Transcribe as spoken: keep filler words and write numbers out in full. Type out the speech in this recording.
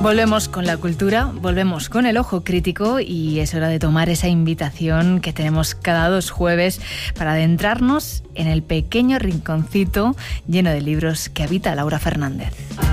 Volvemos con la cultura, volvemos con el ojo crítico y es hora de tomar esa invitación que tenemos cada dos jueves para adentrarnos en el pequeño rinconcito lleno de libros que habita Laura Fernández.